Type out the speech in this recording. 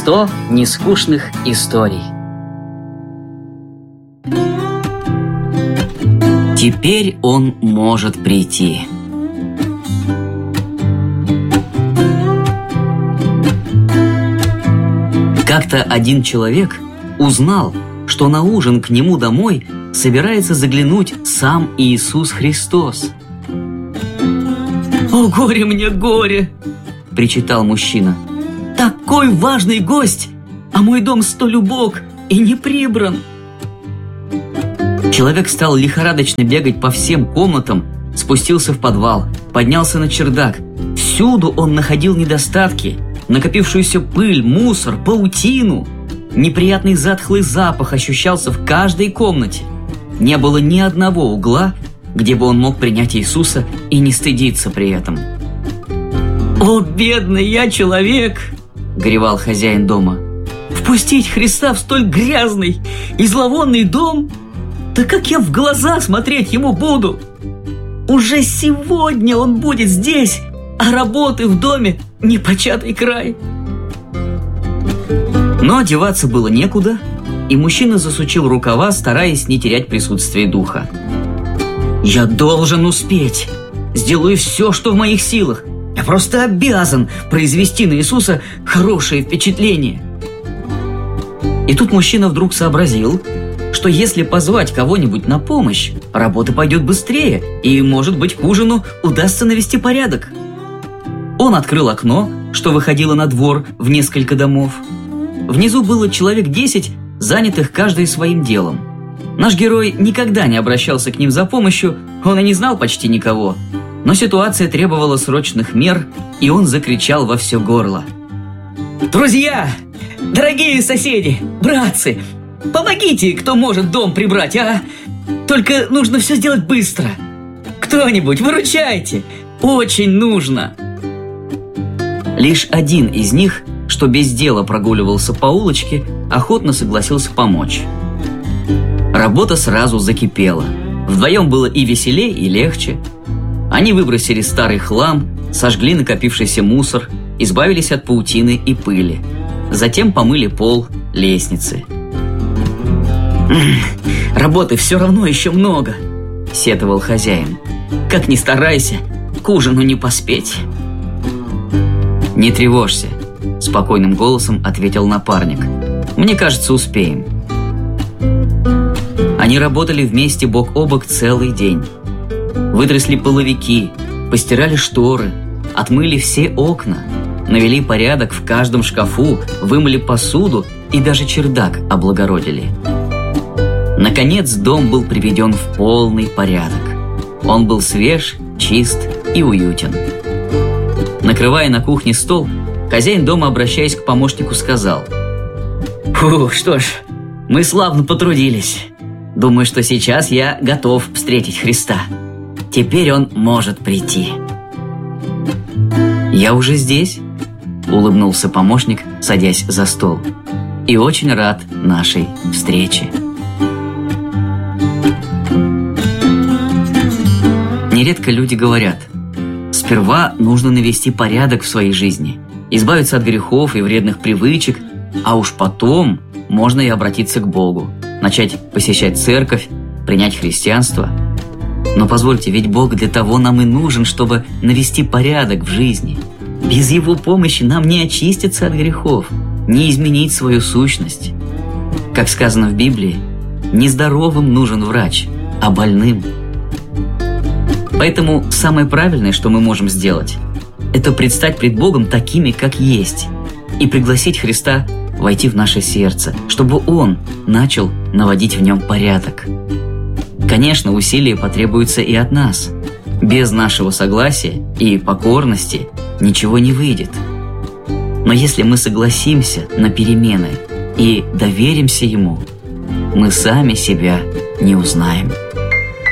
100 нескучных историй. Теперь он может прийти. Как-то один человек узнал, что на ужин к нему домой собирается заглянуть сам Иисус Христос. «О, горе мне, горе!» – причитал мужчина. «Такой важный гость, а мой дом столь убог и не прибран!» Человек стал лихорадочно бегать по всем комнатам, спустился в подвал, поднялся на чердак. Всюду он находил недостатки, накопившуюся пыль, мусор, паутину. Неприятный затхлый запах ощущался в каждой комнате. Не было ни одного угла, где бы он мог принять Иисуса и не стыдиться при этом. «О, бедный я человек!» – горевал хозяин дома. «Впустить Христа в столь грязный и зловонный дом? Да как я в глаза смотреть ему буду? Уже сегодня он будет здесь, а работы в доме непочатый край». Но одеваться было некуда, и мужчина засучил рукава, стараясь не терять присутствие духа. «Я должен успеть! Сделаю все, что в моих силах! Я просто обязан произвести на Иисуса хорошее впечатление!» И тут мужчина вдруг сообразил, что если позвать кого-нибудь на помощь, работа пойдет быстрее, и, может быть, к ужину удастся навести порядок. Он открыл окно, что выходило на двор в несколько домов. Внизу было человек 10, занятых каждый своим делом. Наш герой никогда не обращался к ним за помощью, он и не знал почти никого. Но ситуация требовала срочных мер, и он закричал во все горло: «Друзья! Дорогие соседи! Братцы! Помогите, кто может дом прибрать, а? Только нужно все сделать быстро! Кто-нибудь, выручайте! Очень нужно!» Лишь один из них, что без дела прогуливался по улочке, охотно согласился помочь. Работа сразу закипела. Вдвоем было и веселее, и легче. Они выбросили старый хлам, сожгли накопившийся мусор, избавились от паутины и пыли. Затем помыли пол, лестницы. «Работы все равно еще много», – сетовал хозяин. «Как ни старайся, к ужину не поспеть». «Не тревожься», – спокойным голосом ответил напарник. «Мне кажется, успеем». Они работали вместе бок о бок целый день. Вытрясли половики, постирали шторы, отмыли все окна, навели порядок в каждом шкафу, вымыли посуду и даже чердак облагородили. Наконец дом был приведен в полный порядок. Он был свеж, чист и уютен. Накрывая на кухне стол, хозяин дома, обращаясь к помощнику, сказал: «Фу, что ж, мы славно потрудились. Думаю, что сейчас я готов встретить Христа. Теперь он может прийти». «Я уже здесь», – улыбнулся помощник, садясь за стол. «И очень рад нашей встрече». Нередко люди говорят: сперва нужно навести порядок в своей жизни, избавиться от грехов и вредных привычек, а уж потом можно и обратиться к Богу, начать посещать церковь, принять христианство. Но позвольте, ведь Бог для того нам и нужен, чтобы навести порядок в жизни. Без Его помощи нам не очиститься от грехов, не изменить свою сущность. Как сказано в Библии, не здоровым нужен врач, а больным. Поэтому самое правильное, что мы можем сделать, это предстать пред Богом такими, как есть, и пригласить Христа войти в наше сердце, чтобы Он начал наводить в нем порядок. Конечно, усилия потребуются и от нас. Без нашего согласия и покорности ничего не выйдет. Но если мы согласимся на перемены и доверимся Ему, мы сами себя не узнаем.